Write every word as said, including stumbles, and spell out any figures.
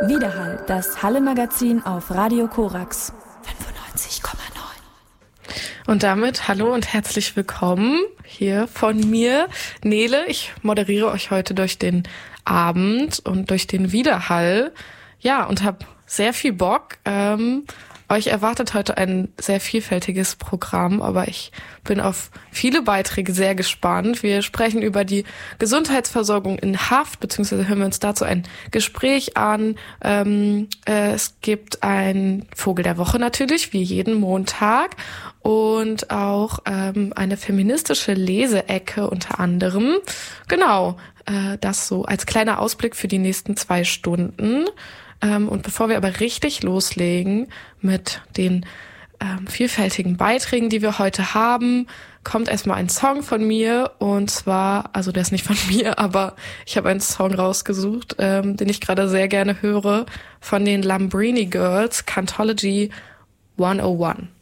Widerhall, das Halle-Magazin auf Radio Korax fünfundneunzig Komma neun. Und damit hallo und herzlich willkommen hier von mir, Nele. Ich moderiere euch heute durch den Abend und durch den Widerhall. Ja, und habe sehr viel Bock. Ähm, euch erwartet heute ein sehr vielfältiges Programm, aber ich bin auf viele Beiträge sehr gespannt. Wir sprechen über die Gesundheitsversorgung in Haft, beziehungsweise hören wir uns dazu ein Gespräch an. Ähm, äh, es gibt ein Vogel der Woche natürlich, wie jeden Montag, und auch ähm, eine feministische Leseecke unter anderem. Genau, äh, das so als kleiner Ausblick für die nächsten zwei Stunden. Ähm, und bevor wir aber richtig loslegen mit den ähm, vielfältigen Beiträgen, die wir heute haben, kommt erstmal ein Song von mir. Und zwar, also der ist nicht von mir, aber ich habe einen Song rausgesucht, ähm, den ich gerade sehr gerne höre, von den Lambrini Girls, Cantology hundertundeins.